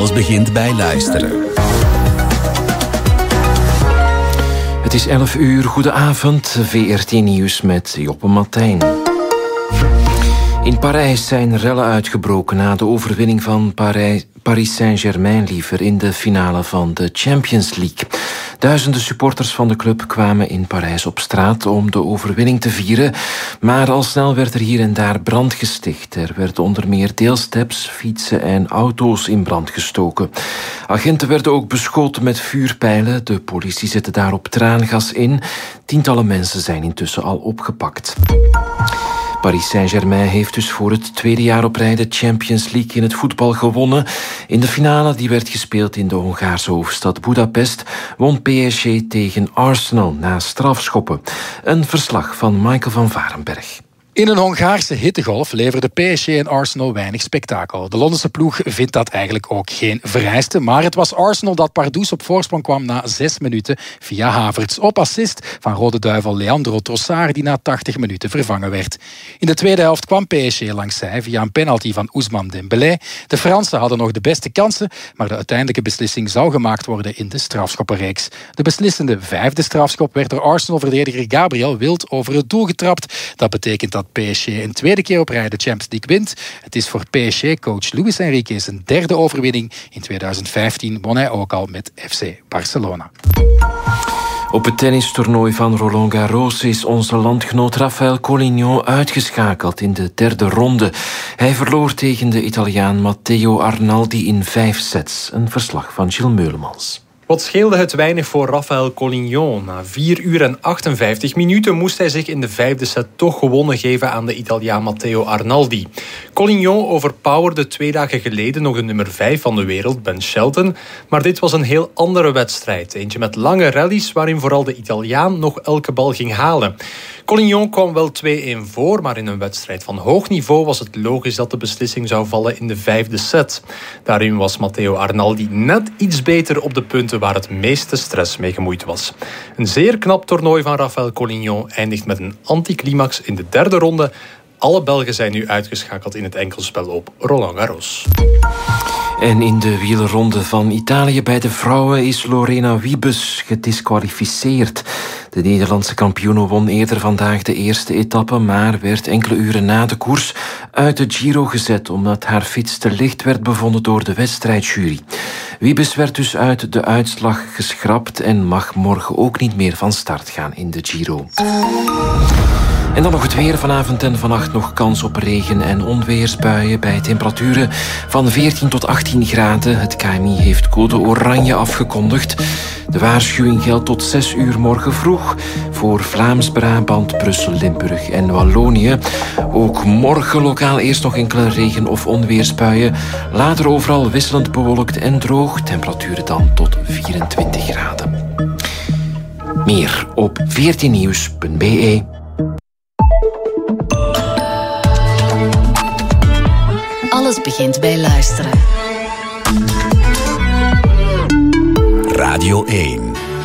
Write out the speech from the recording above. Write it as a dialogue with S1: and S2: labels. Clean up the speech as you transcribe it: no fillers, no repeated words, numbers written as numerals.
S1: Alles begint bij luisteren.
S2: Het is 11 uur, goedenavond, VRT Nieuws met Joppe Martijn. In Parijs zijn rellen uitgebroken na de overwinning van Paris Saint-Germain in de finale van de Champions League. Duizenden supporters van de club kwamen in Parijs op straat om de overwinning te vieren, maar al snel werd er hier en daar brand gesticht. Er werden onder meer deelsteps, fietsen en auto's in brand gestoken. Agenten werden ook beschoten met vuurpijlen. De politie zette daarop traangas in. Tientallen mensen zijn intussen al opgepakt. Paris Saint-Germain heeft dus voor het tweede jaar op rij de Champions League in het voetbal gewonnen. In de finale, die werd gespeeld in de Hongaarse hoofdstad Budapest, won PSG tegen Arsenal na strafschoppen. Een verslag van Michael van Varenberg.
S3: In een Hongaarse hittegolf leverden PSG en Arsenal weinig spektakel. De Londense ploeg vindt dat eigenlijk ook geen vereiste. Maar het was Arsenal dat pardoes op voorsprong kwam na 6 minuten via Havertz. Op assist van Rode Duivel Leandro Trossard, die na 80 minuten vervangen werd. In de tweede helft kwam PSG langs zij via een penalty van Ousmane Dembélé. De Fransen hadden nog de beste kansen, maar de uiteindelijke beslissing zou gemaakt worden in de strafschoppenreeks. De beslissende 5e strafschop werd door Arsenal-verdediger Gabriel Wild over het doel getrapt. Dat betekent dat PSG een tweede keer op rij de Champions League wint. Het is voor PSG-coach Luis Enrique zijn 3e overwinning. In 2015 won hij ook al met FC Barcelona.
S2: Op het tennistoernooi van Roland Garros is onze landgenoot Rafael Collignon uitgeschakeld in de 3e ronde. Hij verloor tegen de Italiaan Matteo Arnaldi in 5 sets. Een verslag van Gilles Meulemans.
S4: Wat scheelde het weinig voor Rafael Collignon? Na 4 uur en 58 minuten moest hij zich in de 5e set toch gewonnen geven aan de Italiaan Matteo Arnaldi. Collignon overpowerde 2 dagen geleden nog de nummer 5 van de wereld, Ben Shelton. Maar dit was een heel andere wedstrijd. Eentje met lange rallies waarin vooral de Italiaan nog elke bal ging halen. Collignon kwam wel 2-1 voor, maar in een wedstrijd van hoog niveau was het logisch dat de beslissing zou vallen in de 5e set. Daarin was Matteo Arnaldi net iets beter op de punten waar het meeste stress mee gemoeid was. Een zeer knap toernooi van Rafael Collignon eindigt met een anticlimax in de 3e ronde. Alle Belgen zijn nu uitgeschakeld in het enkelspel op Roland Garros.
S2: En in de wielerronde van Italië bij de vrouwen is Lorena Wiebes gedisqualificeerd. De Nederlandse kampioene won eerder vandaag de eerste etappe, maar werd enkele uren na de koers uit de Giro gezet omdat haar fiets te licht werd bevonden door de wedstrijdjury. Wiebes werd dus uit de uitslag geschrapt en mag morgen ook niet meer van start gaan in de Giro. En dan nog het weer. Vanavond en vannacht nog kans op regen- en onweersbuien bij temperaturen van 14 tot 18 graden. Het KMI heeft code oranje afgekondigd. De waarschuwing geldt tot 6 uur morgen vroeg voor Vlaams-Brabant, Brussel, Limburg en Wallonië. Ook morgen lokaal eerst nog enkele regen- of onweersbuien. Later overal wisselend bewolkt en droog. Temperaturen dan tot 24 graden. Meer op 14nieuws.be.
S5: Alles begint bij luisteren.
S1: Radio 1.